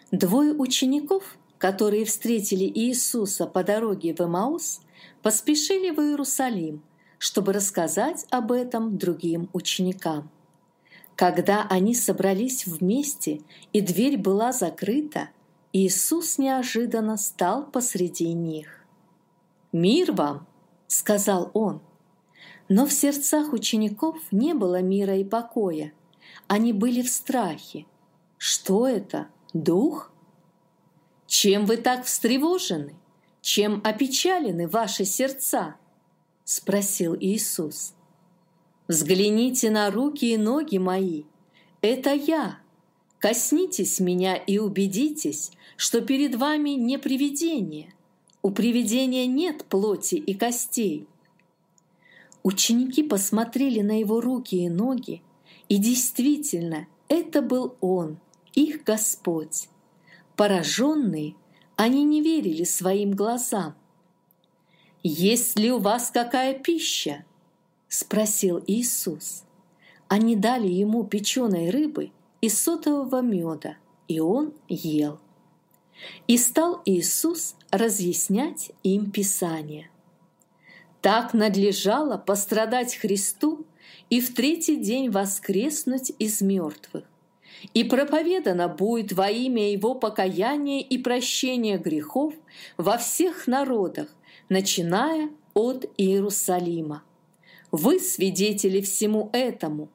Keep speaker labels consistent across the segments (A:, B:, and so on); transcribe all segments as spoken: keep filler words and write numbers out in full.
A: Двое учеников, которые встретили Иисуса по дороге в Эмаус, поспешили в Иерусалим, чтобы рассказать об этом другим ученикам. Когда они собрались вместе и дверь была закрыта, Иисус неожиданно стал посреди них. «Мир вам!» — сказал Он. Но в сердцах учеников не было мира и покоя. Они были в страхе. Что это? Дух? «Чем вы так встревожены? Чем опечалены ваши сердца?» — спросил Иисус. «Взгляните на руки и ноги мои. Это я. Коснитесь меня и убедитесь, что перед вами не привидение. У привидения нет плоти и костей». Ученики посмотрели на его руки и ноги, и действительно, это был Он, их Господь. Пораженные, они не верили своим глазам. «Есть ли у вас какая пища?» — спросил Иисус. Они дали ему печеной рыбы и сотового меда, и он ел. И стал Иисус разъяснять им Писание. «Так надлежало пострадать Христу и в третий день воскреснуть из мертвых. И проповедано будет во имя Его покаяние и прощение грехов во всех народах, начиная от Иерусалима. Вы свидетели всему этому».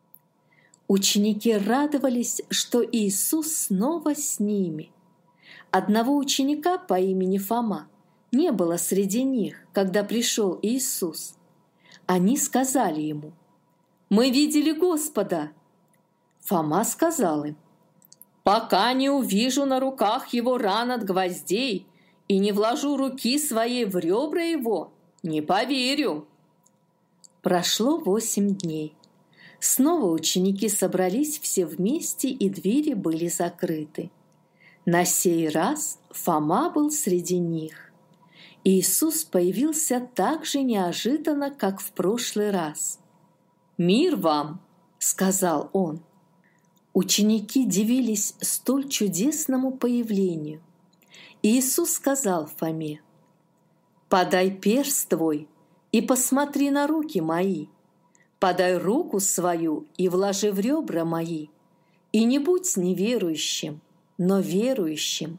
A: Ученики радовались, что Иисус снова с ними. Одного ученика по имени Фома не было среди них, когда пришел Иисус. Они сказали ему: «Мы видели Господа». Фома сказал им: «Пока не увижу на руках его ран от гвоздей и не вложу руки своей в ребра его, не поверю». Прошло восемь дней. Снова ученики собрались все вместе, и двери были закрыты. На сей раз Фома был среди них. Иисус появился так же неожиданно, как в прошлый раз. «Мир вам!» — сказал Он. Ученики дивились столь чудесному появлению. Иисус сказал Фоме: «Подай перст твой и посмотри на руки мои. Подай руку свою и вложи в ребра мои. И не будь неверующим, но верующим».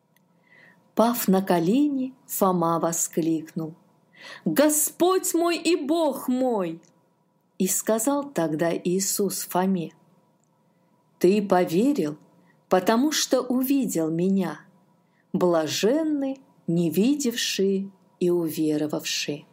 A: Пав на колени, Фома воскликнул: «Господь мой и Бог мой!» И сказал тогда Иисус Фоме: «Ты поверил, потому что увидел Меня. Блаженны, не видевшие и уверовавшие».